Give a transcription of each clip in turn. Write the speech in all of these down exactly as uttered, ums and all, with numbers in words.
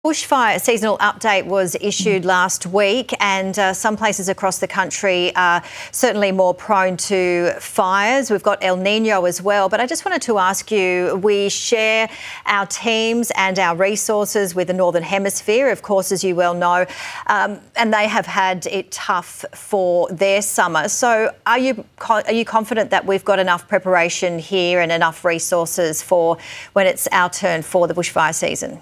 Bushfire seasonal update was issued last week, and uh, some places across the country are certainly more prone to fires. We've got El Nino as well. But I just wanted to ask you, we share our teams and our resources with the Northern Hemisphere, of course, as you well know, um, and they have had it tough for their summer. So are you are you confident that we've got enough preparation here and enough resources for when it's our turn for the bushfire season?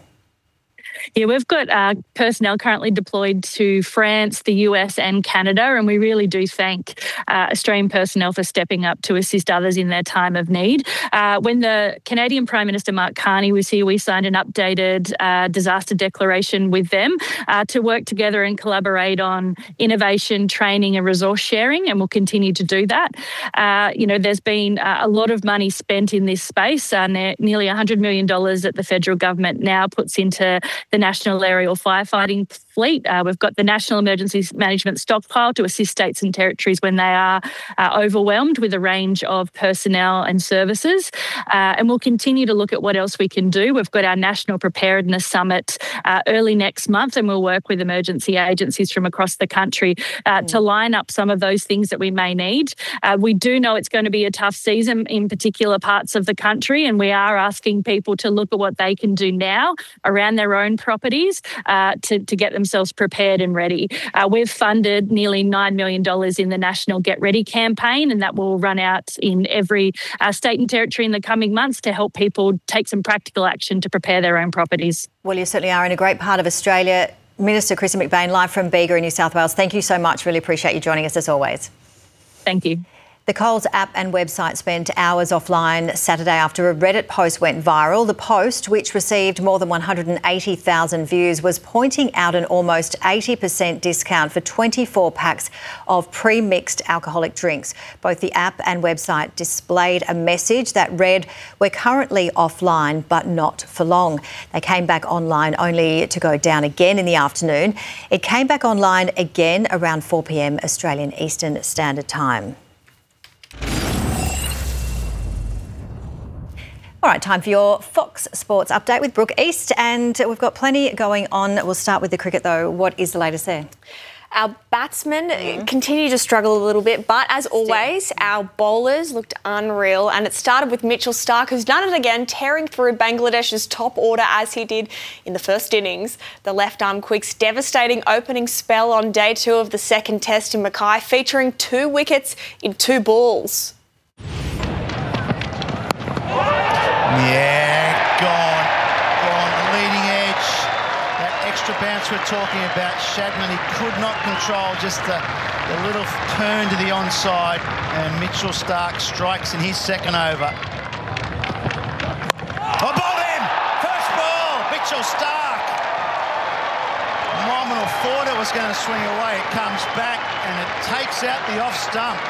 Yeah, we've got uh, personnel currently deployed to France, the U S and Canada, and we really do thank uh, Australian personnel for stepping up to assist others in their time of need. Uh, when the Canadian Prime Minister Mark Carney was here, we signed an updated uh, disaster declaration with them uh, to work together and collaborate on innovation, training and resource sharing, and we'll continue to do that. Uh, you know, there's been uh, a lot of money spent in this space, uh, nearly one hundred million dollars that the federal government now puts into the National Aerial Firefighting Fleet. Uh, we've got the National Emergency Management Stockpile to assist states and territories when they are uh, overwhelmed with a range of personnel and services. Uh, and we'll continue to look at what else we can do. We've got our National Preparedness Summit uh, early next month, and we'll work with emergency agencies from across the country uh, mm. to line up some of those things that we may need. Uh, we do know it's going to be a tough season in particular parts of the country, and we are asking people to look at what they can do now around their own properties uh, to, to get themselves prepared and ready. Uh, we've funded nearly nine million dollars in the National Get Ready campaign, and that will run out in every uh, state and territory in the coming months to help people take some practical action to prepare their own properties. Well, you certainly are in a great part of Australia. Minister Kristin McBain, live from Bega in New South Wales. Thank you so much. Really appreciate you joining us as always. Thank you. The Coles app and website spent hours offline Saturday after a Reddit post went viral. The post, which received more than one hundred eighty thousand views, was pointing out an almost eighty percent discount for twenty-four packs of pre-mixed alcoholic drinks. Both the app and website displayed a message that read, "We're currently offline, but not for long." They came back online only to go down again in the afternoon. It came back online again around four p.m. Australian Eastern Standard Time. All right, time for your Fox Sports update with Brooke East, and we've got plenty going on. We'll start with the cricket though. What is the latest there? Our batsmen mm. continue to struggle a little bit, but as always, Still. our bowlers looked unreal, and it started with Mitchell Starc, who's done it again, tearing through Bangladesh's top order as he did in the first innings. The left-arm quick's devastating opening spell on day two of the second test in Mackay, featuring two wickets in two balls. Yeah, gone. Gone. The leading edge. That extra bounce we're talking about. Shadman, he could not control just the, the little turn to the onside. And Mitchell Starc strikes in his second over. Above him! First ball! Mitchell Starc. Nominal thought it was going to swing away. It comes back and it takes out the off stump.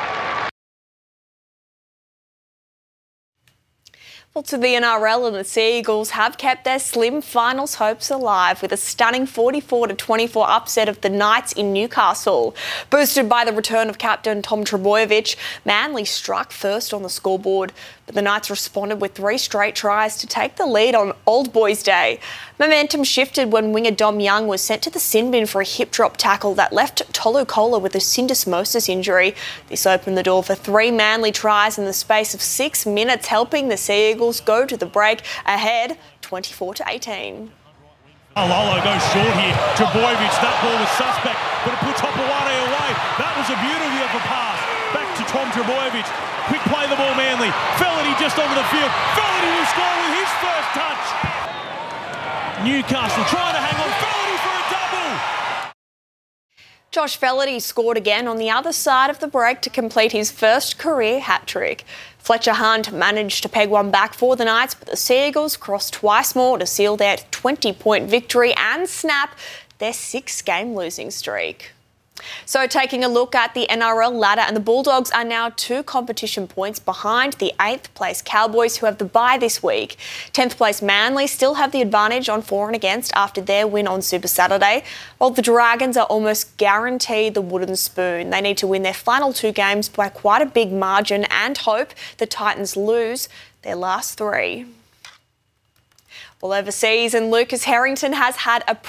Well, to the N R L, and the Sea Eagles have kept their slim finals hopes alive with a stunning forty-four to twenty-four upset of the Knights in Newcastle. Boosted by the return of captain Tom Trbojevic, Manly struck first on the scoreboard, but the Knights responded with three straight tries to take the lead on Old Boys Day. Momentum shifted when winger Dom Young was sent to the sin bin for a hip drop tackle that left Tolu Kola with a syndesmosis injury. This opened the door for three Manly tries in the space of six minutes, helping the Sea Eagles go to the break ahead twenty-four to eighteen. Lolo goes short here. Trbojevic, that ball was suspect, but it puts Hopewade away. That was a beauty of a pass. Back to Tom Trbojevic. Quick play the ball, Manly. Felony just onto the field. Felony will score with his first touch. Newcastle trying to hang on. Felony for a double. Josh Felony scored again on the other side of the break to complete his first career hat-trick. Fletcher Hunt managed to peg one back for the Knights, but the Sea Eagles crossed twice more to seal their twenty-point victory and snap their six-game losing streak. So taking a look at the N R L ladder, and the Bulldogs are now two competition points behind the eighth place Cowboys, who have the bye this week. tenth place Manly still have the advantage on for and against after their win on Super Saturday, while the Dragons are almost guaranteed the wooden spoon. They need to win their final two games by quite a big margin and hope the Titans lose their last three. Well, overseas, and Lucas Harrington has had a